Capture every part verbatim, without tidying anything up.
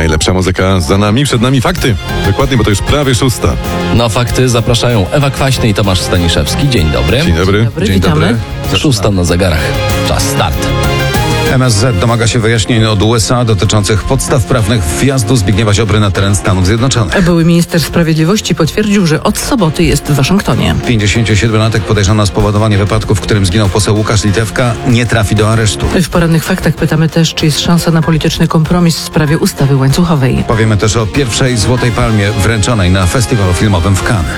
Najlepsza muzyka za nami, przed nami fakty. Dokładnie, bo to już prawie szósta. Na fakty zapraszają Ewa Kwaśny i Tomasz Staniszewski. Dzień dobry. Dzień dobry. Dobry, Dzień witamy. dobry. Szósta na zegarach. Czas start. M S Z domaga się wyjaśnień od U S A dotyczących podstaw prawnych wjazdu Zbigniewa Ziobry na teren Stanów Zjednoczonych. Były minister sprawiedliwości potwierdził, że od soboty jest w Waszyngtonie. pięćdziesięciosiedmiolatek podejrzany o spowodowanie wypadku, w którym zginął poseł Łukasz Litewka, nie trafi do aresztu. W porannych faktach pytamy też, czy jest szansa na polityczny kompromis w sprawie ustawy łańcuchowej. Powiemy też o pierwszej Złotej Palmie wręczonej na festiwalu filmowym w Cannes.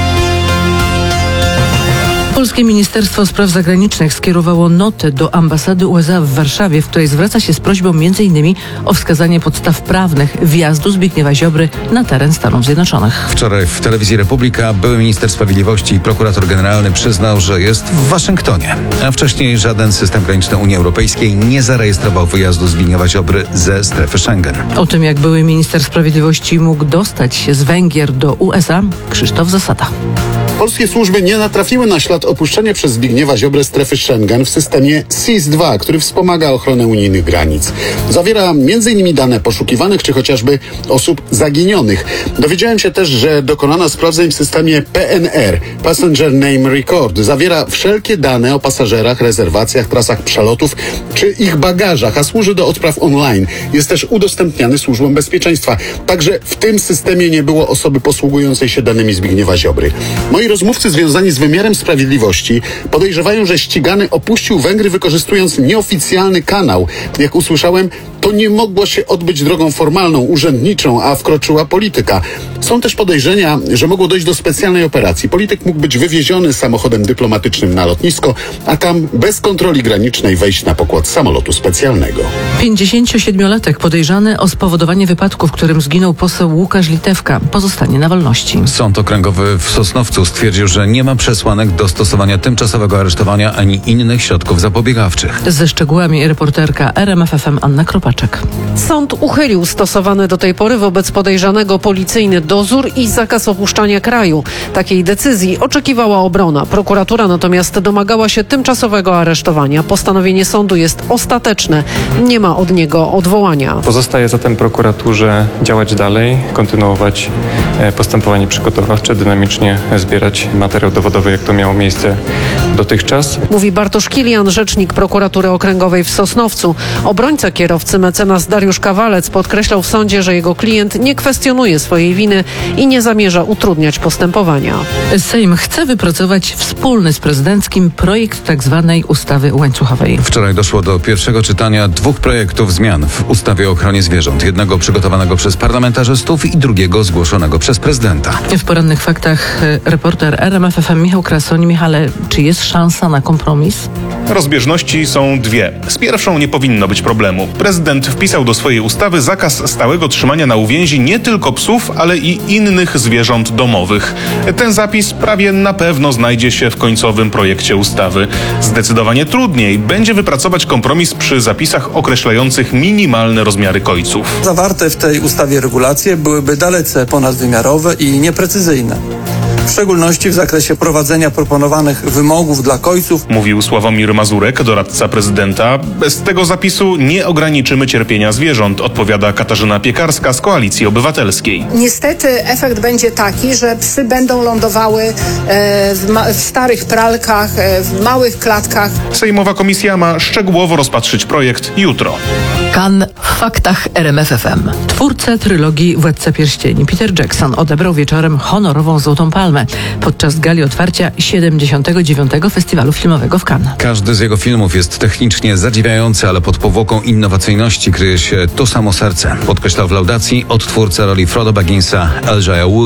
Polskie Ministerstwo Spraw Zagranicznych skierowało notę do ambasady U S A w Warszawie, w której zwraca się z prośbą między innymi o wskazanie podstaw prawnych wjazdu Zbigniewa Ziobry na teren Stanów Zjednoczonych. Wczoraj w telewizji Republika były minister sprawiedliwości i prokurator generalny przyznał, że jest w Waszyngtonie. A wcześniej żaden system graniczny Unii Europejskiej nie zarejestrował wyjazdu Zbigniewa Ziobry ze strefy Schengen. O tym, jak były minister sprawiedliwości mógł dostać się z Węgier do U S A, Krzysztof Zasada. Polskie służby nie natrafiły na ślad opuszczenia przez Zbigniewa Ziobrę strefy Schengen w systemie S I S dwa, który wspomaga ochronę unijnych granic. Zawiera między innymi dane poszukiwanych czy chociażby osób zaginionych. Dowiedziałem się też, że dokonano sprawdzeń w systemie P N R, Passenger Name Record. Zawiera wszelkie dane o pasażerach, rezerwacjach, trasach przelotów czy ich bagażach, a służy do odpraw online. Jest też udostępniany służbom bezpieczeństwa. Także w tym systemie nie było osoby posługującej się danymi Zbigniewa Ziobry. Moi rozmówcy związani z wymiarem sprawiedliwości podejrzewają, że ścigany opuścił Węgry wykorzystując nieoficjalny kanał. Jak usłyszałem, to nie mogło się odbyć drogą formalną, urzędniczą, a wkroczyła polityka. Są też podejrzenia, że mogło dojść do specjalnej operacji. Polityk mógł być wywieziony samochodem dyplomatycznym na lotnisko, a tam bez kontroli granicznej wejść na pokład samolotu specjalnego. pięćdziesięciosiedmiolatek podejrzany o spowodowanie wypadku, w którym zginął poseł Łukasz Litewka, pozostanie na wolności. Sąd okręgowy w Sosnowcu stwierdził, że nie ma przesłanek do stosowania tymczasowego aresztowania ani innych środków zapobiegawczych. Ze szczegółami reporterka R M F F M Anna Kropaczek. Sąd uchylił stosowany do tej pory wobec podejrzanego policyjny dozór i zakaz opuszczania kraju. Takiej decyzji oczekiwała obrona. Prokuratura natomiast domagała się tymczasowego aresztowania. Postanowienie sądu jest ostateczne. Nie ma od niego odwołania. Pozostaje zatem prokuraturze działać dalej, kontynuować postępowanie przygotowawcze, dynamicznie zbierać materiał dowodowy, jak to miało miejsce dotychczas. Mówi Bartosz Kilian, rzecznik prokuratury okręgowej w Sosnowcu. Obrońca kierowcy mecenas Dariusz Kawalec podkreślał w sądzie, że jego klient nie kwestionuje swojej winy i nie zamierza utrudniać postępowania. Sejm chce wypracować wspólny z prezydenckim projekt tzw. ustawy łańcuchowej. Wczoraj doszło do pierwszego czytania dwóch projektów zmian w ustawie o ochronie zwierząt. Jednego przygotowanego przez parlamentarzystów i drugiego zgłoszonego przez prezydenta. W porannych faktach reporter R M F F M Michał Krasoń. Michale, czy jest szansa na kompromis? Rozbieżności są dwie. Z pierwszą nie powinno być problemu. Prezydent wpisał do swojej ustawy zakaz stałego trzymania na uwięzi nie tylko psów, ale i innych zwierząt domowych. Ten zapis prawie na pewno znajdzie się w końcowym projekcie ustawy. Zdecydowanie trudniej będzie wypracować kompromis przy zapisach określających minimalne rozmiary kojców. Zawarte w tej ustawie regulacje byłyby dalece ponadwymiarowe i nieprecyzyjne. W szczególności w zakresie prowadzenia proponowanych wymogów dla kojców. Mówił Sławomir Mazurek, doradca prezydenta. Bez tego zapisu nie ograniczymy cierpienia zwierząt, odpowiada Katarzyna Piekarska z Koalicji Obywatelskiej. Niestety efekt będzie taki, że psy będą lądowały e, w, ma- w starych pralkach, e, w małych klatkach. Sejmowa komisja ma szczegółowo rozpatrzyć projekt jutro. Cannes w faktach R M F F M. Twórca trylogii Władca Pierścieni Peter Jackson odebrał wieczorem honorową Złotą Palmę podczas gali otwarcia siedemdziesiątego dziewiątego Festiwalu Filmowego w Cannes. Każdy z jego filmów jest technicznie zadziwiający, ale pod powłoką innowacyjności kryje się to samo serce, podkreślał w laudacji odtwórca roli Frodo Bagginsa Elijah Wood.